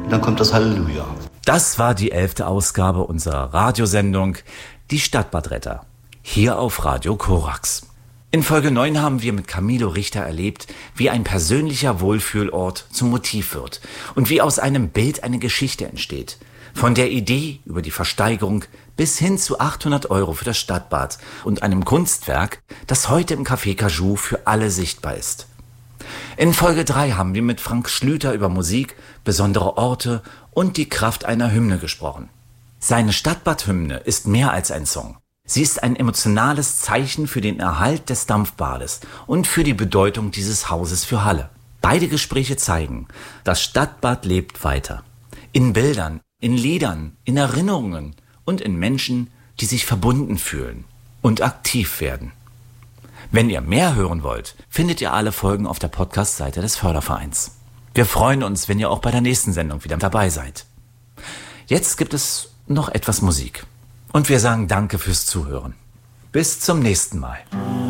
und dann kommt das Halleluja. Das war die 11. Ausgabe unserer Radiosendung Die Stadtbadretter, hier auf Radio Korax. In Folge 9 haben wir mit Camilo Richter erlebt, wie ein persönlicher Wohlfühlort zum Motiv wird und wie aus einem Bild eine Geschichte entsteht. Von der Idee über die Versteigerung bis hin zu 800 € für das Stadtbad und einem Kunstwerk, das heute im Café Cajou für alle sichtbar ist. In Folge 3 haben wir mit Frank Schlüter über Musik, besondere Orte und die Kraft einer Hymne gesprochen. Seine Stadtbadhymne ist mehr als ein Song. Sie ist ein emotionales Zeichen für den Erhalt des Dampfbades und für die Bedeutung dieses Hauses für Halle. Beide Gespräche zeigen, das Stadtbad lebt weiter. In Bildern, in Liedern, in Erinnerungen und in Menschen, die sich verbunden fühlen und aktiv werden. Wenn ihr mehr hören wollt, findet ihr alle Folgen auf der Podcast-Seite des Fördervereins. Wir freuen uns, wenn ihr auch bei der nächsten Sendung wieder dabei seid. Jetzt gibt es noch etwas Musik. Und wir sagen Danke fürs Zuhören. Bis zum nächsten Mal.